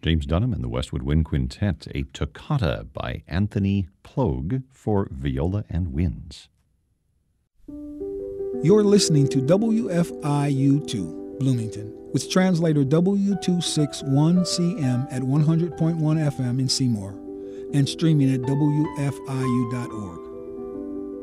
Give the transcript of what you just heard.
James Dunham and the Westwood Wind Quintet, a toccata by Anthony Plogue for viola and winds. You're listening to WFIU2 Bloomington with translator W261CM at 100.1 FM in Seymour and streaming at WFIU.org.